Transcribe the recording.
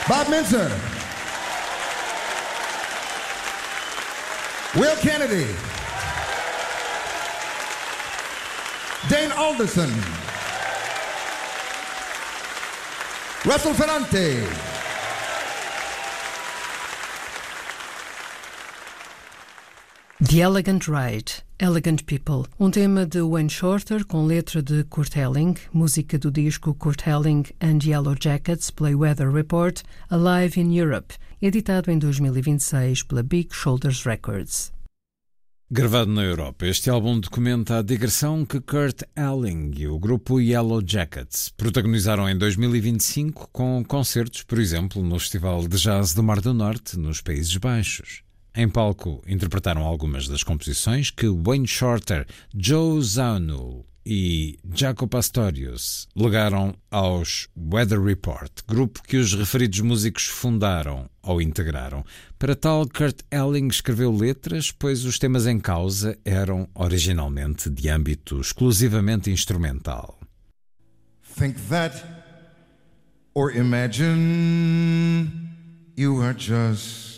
Bob Minzer, Will Kennedy, Dane Alderson, Russell Ferrante. The Elegant Ride, Elegant People, um tema de Wayne Shorter com letra de Kurt Elling, música do disco Kurt Elling and Yellow Jackets Play Weather Report, Alive in Europe, editado em 2026 pela Big Shoulders Records. Gravado na Europa, este álbum documenta a digressão que Kurt Elling e o grupo Yellow Jackets protagonizaram em 2025 com concertos, por exemplo, no Festival de Jazz do Mar do Norte, nos Países Baixos. Em palco, interpretaram algumas das composições que Wayne Shorter, Joe Zawinul e Jaco Pastorius legaram aos Weather Report, grupo que os referidos músicos fundaram ou integraram. Para tal, Kurt Elling escreveu letras, pois os temas em causa eram originalmente de âmbito exclusivamente instrumental. Think that, or imagine you are just